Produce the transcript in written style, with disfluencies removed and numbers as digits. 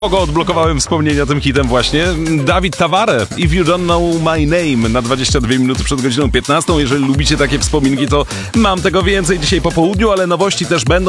Kogo odblokowałem wspomnienia tym hitem właśnie? Dawid Taware, If You Don't Know My Name na 22 minuty przed godziną 15. Jeżeli lubicie takie wspominki, to mam tego więcej dzisiaj po południu, ale nowości też będą.